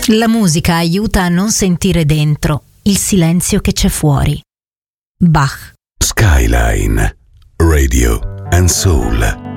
La musica aiuta a non sentire dentro il silenzio che c'è fuori. Bach. Skyline Radio and Soul.